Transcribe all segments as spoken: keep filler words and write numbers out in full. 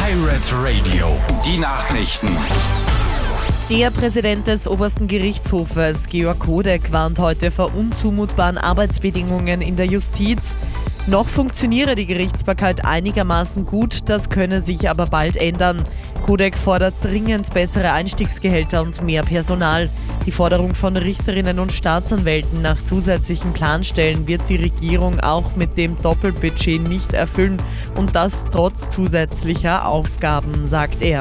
Pirate Radio, die Nachrichten. Der Präsident des obersten Gerichtshofes, Georg Kodek, warnt heute vor unzumutbaren Arbeitsbedingungen in der Justiz. Noch funktioniere die Gerichtsbarkeit einigermaßen gut, das könne sich aber bald ändern. Kodek fordert dringend bessere Einstiegsgehälter und mehr Personal. Die Forderung von Richterinnen und Staatsanwälten nach zusätzlichen Planstellen wird die Regierung auch mit dem Doppelbudget nicht erfüllen und das trotz zusätzlicher Aufgaben, sagt er.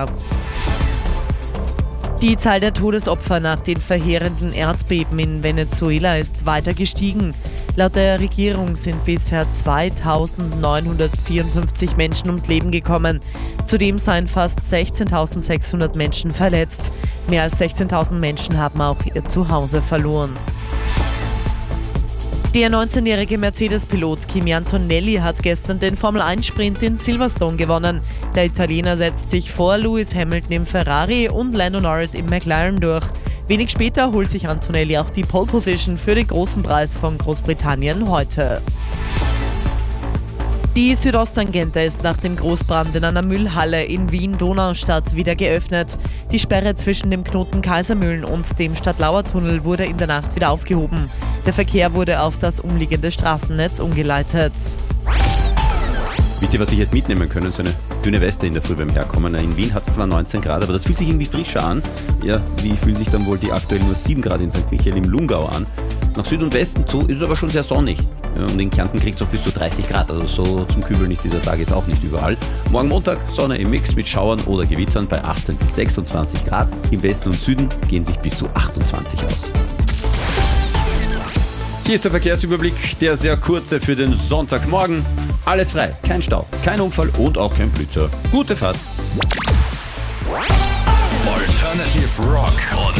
Die Zahl der Todesopfer nach den verheerenden Erdbeben in Venezuela ist weiter gestiegen. Laut der Regierung sind bisher zweitausendneunhundertvierundfünfzig Menschen ums Leben gekommen. Zudem seien fast sechzehntausendsechshundert Menschen verletzt. Mehr als sechzehntausend Menschen haben auch ihr Zuhause verloren. Der neunzehnjährige Mercedes-Pilot Kimi Antonelli hat gestern den Formel eins Sprint in Silverstone gewonnen. Der Italiener setzt sich vor Lewis Hamilton im Ferrari und Lando Norris im McLaren durch. Wenig später holt sich Antonelli auch die Pole Position für den großen Preis von Großbritannien heute. Die Südosttangente ist nach dem Großbrand in einer Müllhalle in Wien-Donaustadt wieder geöffnet. Die Sperre zwischen dem Knoten Kaisermühlen und dem Stadtlauertunnel wurde in der Nacht wieder aufgehoben. Der Verkehr wurde auf das umliegende Straßennetz umgeleitet. Wisst ihr, was ich jetzt mitnehmen können? So eine dünne Weste in der Früh beim Herkommen. In Wien hat es zwar neunzehn Grad, aber das fühlt sich irgendwie frischer an. Ja, wie fühlen sich dann wohl die aktuell nur sieben Grad in Sankt Michael im Lungau an? Nach Süd und Westen zu ist es aber schon sehr sonnig. Ja, und in Kärnten kriegt es auch bis zu dreißig Grad, also so zum Kübeln ist dieser Tag jetzt auch nicht überall. Morgen Montag Sonne im Mix mit Schauern oder Gewittern bei achtzehn bis sechsundzwanzig Grad. Im Westen und Süden gehen sich bis zu achtundzwanzig aus. Hier ist der Verkehrsüberblick, der sehr kurze für den Sonntagmorgen. Alles frei, kein Stau, kein Unfall und auch kein Blitzer. Gute Fahrt. Alternative Rock.